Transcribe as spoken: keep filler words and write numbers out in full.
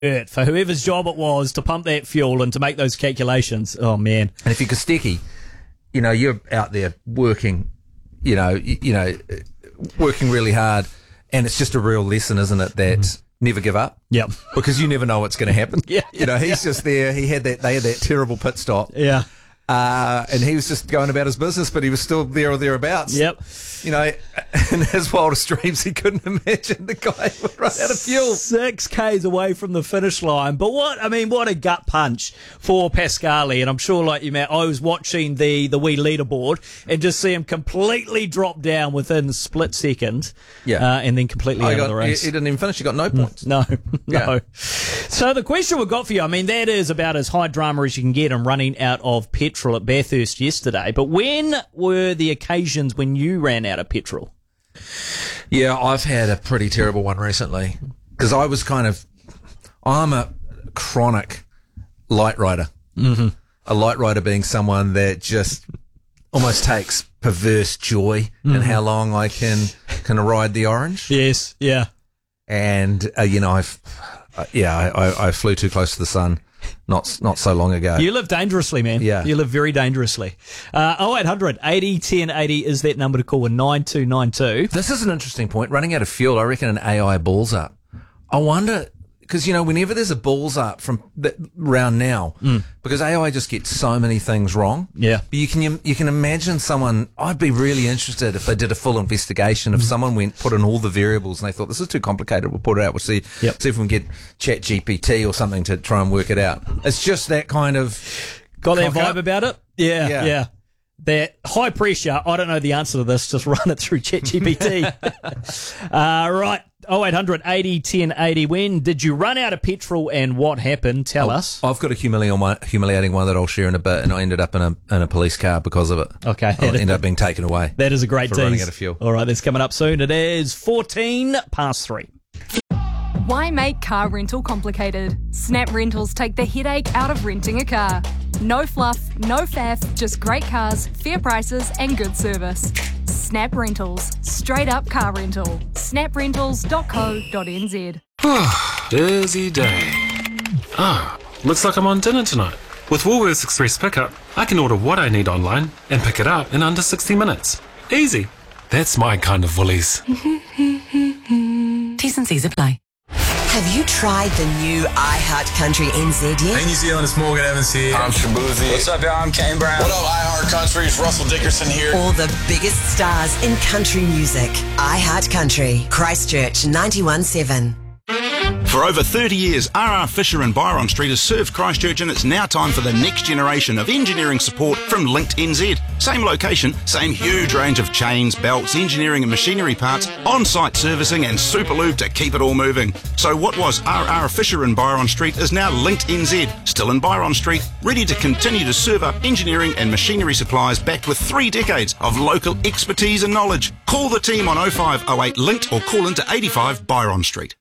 hurt for whoever's job it was to pump that fuel and to make those calculations. Oh, man. And if you're Kostecki, you know, you're out there working, you know, you, you know, working really hard, and it's just a real lesson, isn't it, that mm. never give up. Yep. Because you never know what's going to happen. Yeah. You know, he's yeah. just there. He had that, they had that terrible pit stop. Yeah. Uh, and he was just going about his business, but he was still there or thereabouts. Yep. You know, in his wildest dreams, he couldn't imagine the guy would run out of fuel. Six Ks away from the finish line. But what, I mean, what a gut punch for Pascali. And I'm sure, like you, Matt, I was watching the, the wee leaderboard and just see him completely drop down within a split second. Yeah. Uh, and then completely oh, out got, of the race. He, he didn't even finish. He got no points. No, no. Yeah. So the question we've got for you, I mean, that is about as high drama as you can get in running out of petrol at Bathurst yesterday. But when were the occasions when you ran out of petrol? Yeah, I've had a pretty terrible one recently because I was kind of, I'm a chronic light rider. Mm-hmm. A light rider being someone that just almost takes perverse joy mm-hmm. in how long I can can ride the orange. Yes, yeah. And, uh, you know, I've, uh, yeah, I, I, I flew too close to the sun. Not not so long ago. You live dangerously, man. Yeah. You live very dangerously. Uh, oh eight hundred eighty ten eighty is that number to call with nine two nine two. This is an interesting point. Running out of fuel, I reckon an A I balls up. I wonder, because, you know, whenever there's a balls up from the, round now, mm. because A I just gets so many things wrong. Yeah. But you can you can imagine someone, I'd be really interested if they did a full investigation, if mm. someone went, put in all the variables and they thought, this is too complicated, we'll put it out, we'll see, yep. see if we can get Chat G P T or something to try and work it out. It's just that kind of... Got that vibe about it? Yeah, yeah. yeah. That high pressure, I don't know the answer to this, just run it through Chat G P T. uh, right. oh eight hundred eighty ten eighty. When did you run out of petrol and what happened? Tell oh, us. I've got a humiliating one, humiliating one that I'll share in a bit, and I ended up in a in a police car because of it. Okay. I ended up being taken away. That is a great for tease. running out of fuel. All right, that's coming up soon. It is fourteen past three. Why make car rental complicated? Snap Rentals take the headache out of renting a car. No fluff, no faff, just great cars, fair prices and good service. Snap Rentals. Straight up car rental. snap rentals dot co dot n z. Busy day. Ah, looks like I'm on dinner tonight. With Woolworths Express Pickup, I can order what I need online and pick it up in under sixty minutes. Easy. That's my kind of Woolies. T's and C's apply. Have you tried the new iHeart Country N Z yet? Hey New Zealand, it's Morgan Evans here. I'm Shabuzi. What's up, y'all? I'm Kane Brown. What up, iHeart Country? It's Russell Dickerson here. All the biggest stars in country music. iHeart Country. Christchurch ninety-one point seven. For over thirty years, R R Fisher and Byron Street has served Christchurch, and it's now time for the next generation of engineering support from Linked N Z. Same location, same huge range of chains, belts, engineering and machinery parts, on-site servicing and super lube to keep it all moving. So what was R R Fisher and Byron Street is now Linked N Z, still in Byron Street, ready to continue to serve up engineering and machinery supplies backed with three decades of local expertise and knowledge. Call the team on oh five oh eight Linked or call into eighty-five Byron Street.